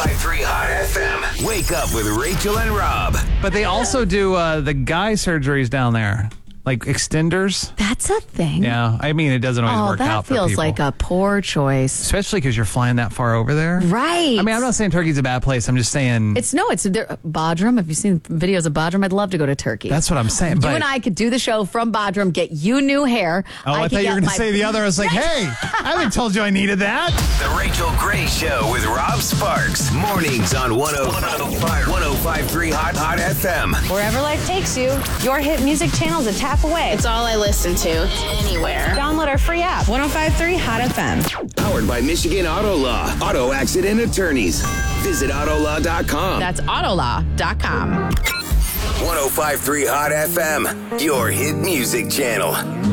105.3 Hot FM. Wake up with Rachel and Rob. But they also do the guy surgeries down there, like extenders. That's a thing. Yeah, I mean, it doesn't always work out for people. That feels like a poor choice. Especially because you're flying that far over there. Right. I mean, I'm not saying Turkey's a bad place. I'm just saying... It's Bodrum. Have you seen videos of Bodrum? I'd love to go to Turkey. That's what I'm saying. You and I could do the show from Bodrum, get you new hair. Oh, I thought you were going to say the other. I was like, hey, I haven't told you I needed that. The Rachel Gray Show with Rob Sparks. Mornings on 105.3 Hot FM. Wherever life takes you, your hit music channel's a tap away. It's all I listen to anywhere. Download our free app, 105.3 Hot FM. Powered by Michigan Auto Law. Auto accident attorneys. Visit autolaw.com. That's autolaw.com. 105.3 Hot FM. Your hit music channel.